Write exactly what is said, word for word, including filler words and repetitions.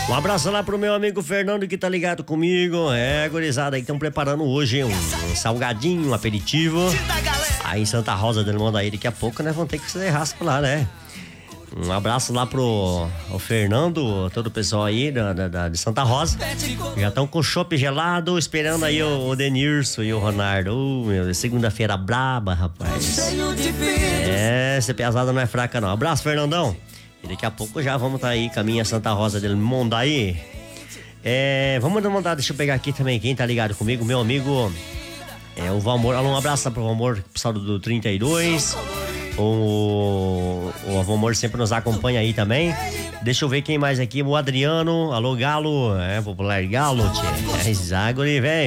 Um abraço lá pro meu amigo Fernando que tá ligado comigo. É, gurizada aí, estão preparando hoje um, um salgadinho, um aperitivo. Aí em Santa Rosa del Monte, daqui a pouco, né, vão ter que fazer raspa lá, né? Um abraço lá pro o Fernando, todo o pessoal aí da, da, da de Santa Rosa. Já estão com chopp gelado, esperando aí o, o Denilson e o Ronaldo. Uh, meu, segunda-feira braba, rapaz. É, essa pesada não é fraca, não. Abraço, Fernandão. E daqui a pouco já vamos estar tá aí, caminho a Santa Rosa del Monte. É, vamos mandar, deixa eu pegar aqui também quem tá ligado comigo, meu amigo. É, o Valmor. Um abraço pro Valmor, pessoal do trinta e dois. O, o Avomor sempre nos acompanha aí também. Deixa eu ver quem mais aqui. O Adriano. Alô, Galo. É, popular Galo, tchê. É, Zagori, velho.